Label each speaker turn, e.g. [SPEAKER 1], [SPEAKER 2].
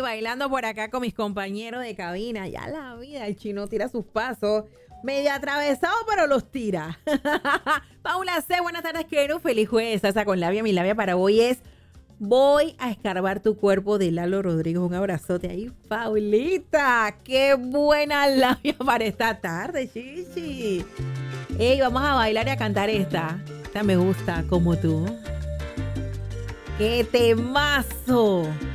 [SPEAKER 1] bailando por acá con mis compañeros de cabina. Ya la vida, el chino tira sus pasos. Medio atravesado, pero los tira. Paula C., buenas tardes, querido. Feliz jueves. Salsa con labia. Mi labia para hoy es Voy a escarbar tu cuerpo, de Lalo Rodríguez. Un abrazote ahí, Paulita. Qué buena labia para esta tarde, chichi. Ey, vamos a bailar y a cantar esta. Esta me gusta, como tú. ¡Qué temazo!